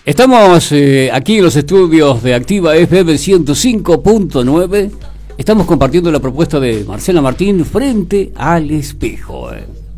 Estamos aquí en los estudios de Activa FM 105.9. Estamos compartiendo la propuesta de Marcela Martín, Frente al Espejo.